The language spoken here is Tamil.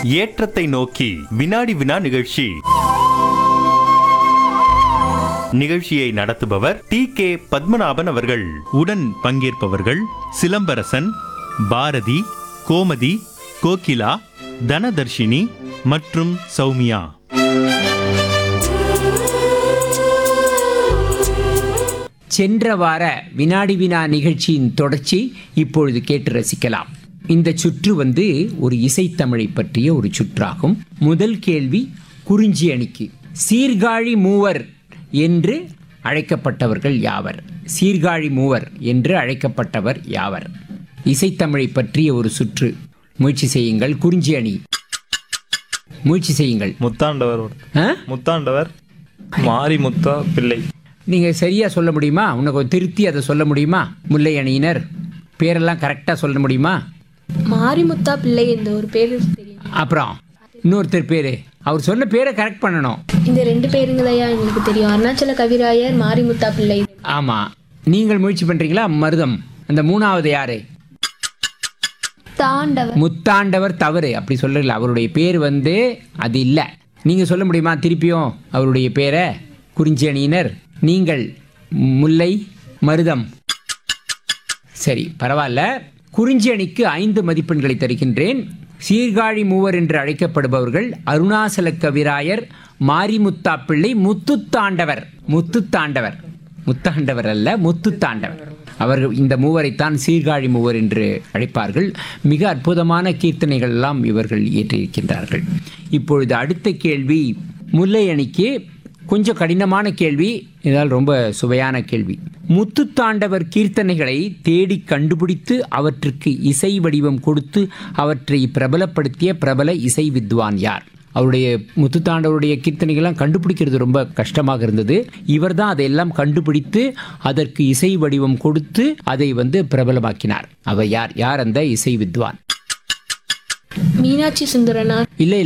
ஏற்றத்தை நோக்கி வினாடி வினா நிகழ்ச்சி. நிகழ்ச்சியை நடத்துபவர் டி.கே. பத்மநாபன் அவர்கள். உடன் பங்கேற்பவர்கள் சிலம்பரசன், பாரதி, கோமதி, கோகிலா, தனதர்ஷினி மற்றும் சௌமியா. சென்ற வார வினாடி வினா நிகழ்ச்சியின் தொடர்ச்சி இப்பொழுது கேட்டு ரசிக்கலாம். இந்த சுற்று ஒரு இசைத்தமிழை பற்றிய ஒரு சுற்றாகும். முதல் கேள்வி குறிஞ்சி அணிக்கு. சீர்காழி மூவர் என்று அழைக்கப்பட்டவர்கள் யாவர்? சீர்காழி மூவர் என்று அழைக்கப்பட்டவர் யாவர்? இசைத்தமிழை பற்றிய ஒரு சுற்று. முயற்சி செய்யுங்கள். குறிஞ்சி அணி முயற்சி செய்யுங்கள். முத்தாண்டவர், மாரிமுத்தா பிள்ளை. நீங்க சரியா சொல்ல முடியுமா? உனக்கு திருத்தி அதை சொல்ல முடியுமா? முல்லை அணியினர் பேரெல்லாம் கரெக்டா சொல்ல முடியுமா? மாரிமுத்தா பிள்ளை என்ற ஒரு பேர் தெரியும். அப்புறம் இன்னொருத்தர் பேரு, அவர் சொன்ன பேரை கரெக்ட் பண்ணணும். இந்த 2 பேருங்களையா எங்களுக்கு தெரியும். அருணாச்சல கவிராயர், மாரிமுத்தா பிள்ளை. ஆமா, நீங்கள் முயற்சி பண்றீங்களா? மருதம். அந்த 3வது யாரு? முத்தாண்டவர். தவறு, அப்படி சொல்லல. அவருடைய பேர் அது இல்ல. நீங்க சொல்ல முடியுமா திருப்பியும் அவருடைய பேரை? குறிஞ்சி அணியினர் நீங்கள் முல்லை, மருதம். சரி, பரவாயில்ல. குறிஞ்சி அணிக்கு 5 மதிப்பெண்களை தருகின்றேன். சீர்காழி மூவர் என்று அழைக்கப்படுபவர்கள் அருணாசல கவிராயர், மாரிமுத்தா பிள்ளை, முத்துத்தாண்டவர். முத்தாண்டவர் அல்ல, முத்துத்தாண்டவர். அவர்கள் இந்த மூவரைத்தான் சீர்காழி மூவர் என்று அழைப்பார்கள். மிக அற்புதமான கீர்த்தனைகள் எல்லாம் இவர்கள் இயற்றியிருக்கின்றார்கள். இப்பொழுது அடுத்த கேள்வி முல்லை அணிக்கு. கொஞ்சம் கடினமான கேள்வி, இதனால் ரொம்ப சுவையான கேள்வி. முத்துத்தாண்டவர் கீர்த்தனைகளை தேடி கண்டுபிடித்து அவற்றுக்கு இசை வடிவம் கொடுத்து அவற்றை பிரபலப்படுத்திய பிரபல இசை வித்வான் யார்? அவருடைய முத்துத்தாண்டவருடைய கீர்த்தனைகள்லாம் கண்டுபிடிக்கிறது ரொம்ப கஷ்டமாக இருந்தது. இவர் தான் அதையெல்லாம் கண்டுபிடித்து அதற்கு இசை வடிவம் கொடுத்து அதை பிரபலமாக்கினார். அவர் யார் அந்த இசை வித்வான்? மீனாட்சி சுந்தரனார். இல்லை.